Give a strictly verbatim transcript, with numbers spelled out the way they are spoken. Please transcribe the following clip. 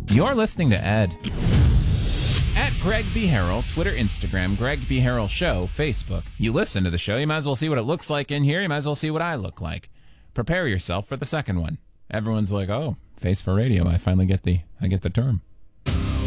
You're listening to Ed. At Greg B. Harrell, Twitter, Instagram, Greg B. Harrell Show, Facebook. You listen to the show, you might as well see what it looks like in here. You might as well see what I look like. Prepare yourself for the second one. Everyone's like, oh, face for radio. I finally get the, I get the term.